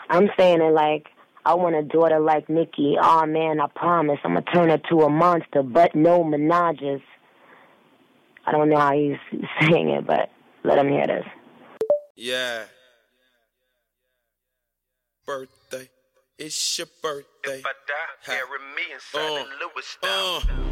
I'm saying it like, I want a daughter like Nicki. Oh man, I promise I'm gonna turn her to a monster, but no menages. I don't know how he's saying it, but let him hear this. Yeah. Birthday. It's your birthday. If I die, carry me inside the Louis style.